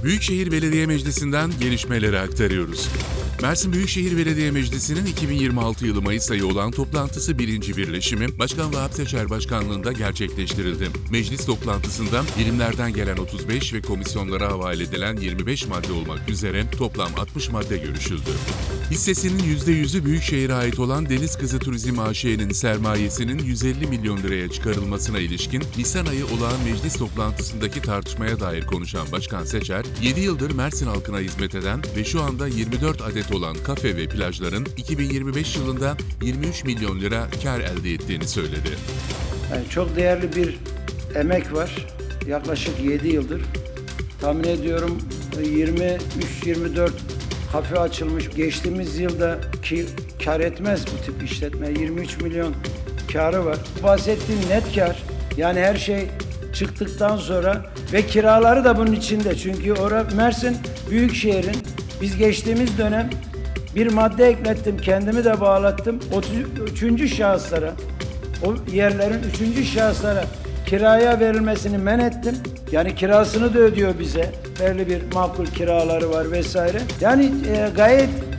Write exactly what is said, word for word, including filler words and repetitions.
Büyükşehir Belediye Meclisi'nden gelişmeleri aktarıyoruz. Mersin Büyükşehir Belediye Meclisi'nin iki bin yirmi altı yılı Mayıs ayı olan toplantısı birinci birleşimi Başkan Vahap Seçer Başkanlığında gerçekleştirildi. Meclis toplantısında birimlerden gelen otuz beş ve komisyonlara havale edilen yirmi beş madde olmak üzere toplam altmış madde görüşüldü. Hissesinin yüzde yüzü Büyükşehir'e ait olan Deniz Kızı Turizm A Ş'nin sermayesinin yüz elli milyon liraya çıkarılmasına ilişkin Nisan ayı olağan meclis toplantısındaki tartışmaya dair konuşan Başkan Seçer, yedi yıldır Mersin halkına hizmet eden ve şu anda yirmi dört adet olan kafe ve plajların iki bin yirmi beş yılında yirmi üç milyon lira kar elde ettiğini söyledi. Yani çok değerli bir emek var. Yaklaşık yedi yıldır. Tahmin ediyorum yirmi üç yirmi dört kafe açılmış. Geçtiğimiz yılda ki kar etmez bu tip işletme. yirmi üç milyon karı var. Bahsettiğim net kar. Yani her şey çıktıktan sonra ve kiraları da bunun içinde. Çünkü orası Mersin Büyükşehir'in biz geçtiğimiz dönem bir madde eklettim. Kendimi de bağlattım. Üçüncü şahıslara o yerlerin üçüncü şahıslara kiraya verilmesini men ettim. Yani kirasını da ödüyor bize. Belli bir makul kiraları var vesaire. Yani e, gayet